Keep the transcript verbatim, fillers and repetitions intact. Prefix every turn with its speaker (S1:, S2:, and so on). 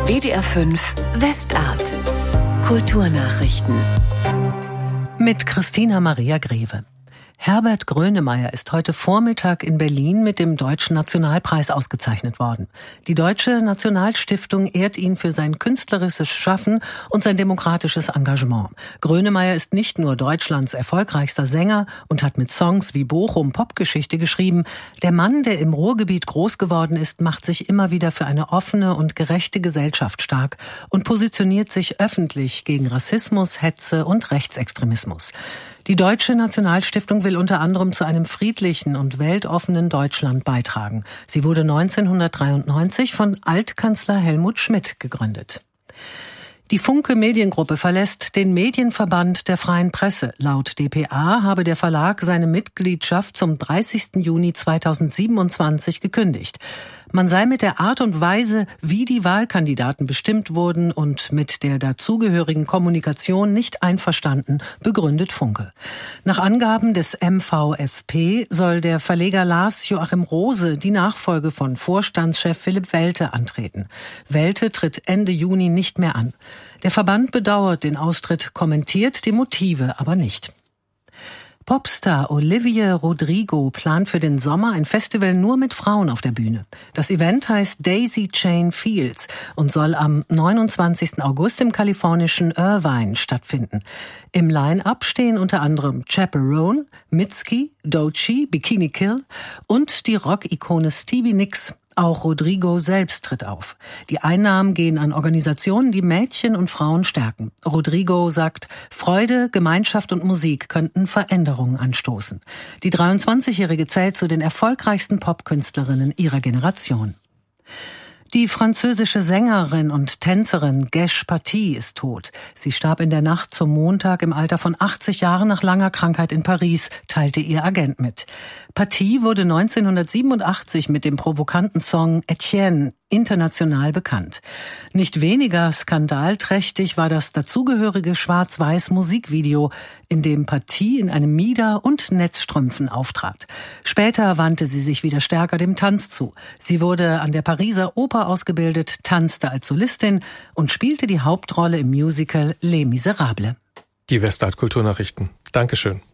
S1: W D R fünf Westart. Kulturnachrichten.
S2: Mit Christina Maria Greve. Herbert Grönemeyer ist heute Vormittag in Berlin mit dem Deutschen Nationalpreis ausgezeichnet worden. Die Deutsche Nationalstiftung ehrt ihn für sein künstlerisches Schaffen und sein demokratisches Engagement. Grönemeyer ist nicht nur Deutschlands erfolgreichster Sänger und hat mit Songs wie Bochum Popgeschichte geschrieben. Der Mann, der im Ruhrgebiet groß geworden ist, macht sich immer wieder für eine offene und gerechte Gesellschaft stark und positioniert sich öffentlich gegen Rassismus, Hetze und Rechtsextremismus. Die Deutsche Nationalstiftung will unter anderem zu einem friedlichen und weltoffenen Deutschland beitragen. Sie wurde neunzehnhundertdreiundneunzig von Altkanzler Helmut Schmidt gegründet. Die Funke Mediengruppe verlässt den Medienverband der Freien Presse. Laut d p a habe der Verlag seine Mitgliedschaft zum dreißigsten Juni zweitausendsiebenundzwanzig gekündigt. Man sei mit der Art und Weise, wie die Wahlkandidaten bestimmt wurden und mit der dazugehörigen Kommunikation nicht einverstanden, begründet Funke. Nach Angaben des M V F P soll der Verleger Lars Joachim Rose die Nachfolge von Vorstandschef Philipp Welte antreten. Welte tritt Ende Juni nicht mehr an. Der Verband bedauert den Austritt, kommentiert die Motive aber nicht. Popstar Olivia Rodrigo plant für den Sommer ein Festival nur mit Frauen auf der Bühne. Das Event heißt Daisy Chain Fields und soll am neunundzwanzigsten August im kalifornischen Irvine stattfinden. Im Line-Up stehen unter anderem Chaperone, Mitski, Doechii, Bikini Kill und die Rock-Ikone Stevie Nicks. Auch Rodrigo selbst tritt auf. Die Einnahmen gehen an Organisationen, die Mädchen und Frauen stärken. Rodrigo sagt, Freude, Gemeinschaft und Musik könnten Veränderungen anstoßen. Die dreiundzwanzigjährige zählt zu den erfolgreichsten Popkünstlerinnen ihrer Generation. Die französische Sängerin und Tänzerin Gesh Paty ist tot. Sie starb in der Nacht zum Montag im Alter von achtzig Jahren nach langer Krankheit in Paris, teilte ihr Agent mit. Paty wurde neunzehnhundertsiebenundachtzig mit dem provokanten Song Etienne international bekannt. Nicht weniger skandalträchtig war das dazugehörige schwarz-weiß Musikvideo, in dem Paty in einem Mieder und Netzstrümpfen auftrat. Später wandte sie sich wieder stärker dem Tanz zu. Sie wurde an der Pariser Oper ausgebildet, tanzte als Solistin und spielte die Hauptrolle im Musical Les Miserables.
S3: Die Westart Kulturnachrichten. Dankeschön.